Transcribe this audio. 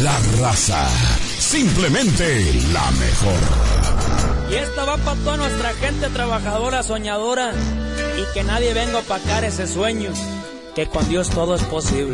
La Raza, simplemente la mejor. Y esta va para toda nuestra gente trabajadora, soñadora, y que nadie venga a opacar ese sueño, que con Dios todo es posible.